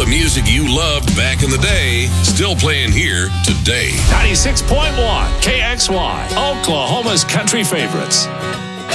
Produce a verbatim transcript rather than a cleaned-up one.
the music you loved back in the day, still playing here today. ninety-six point one K X Y, Oklahoma's country favorites.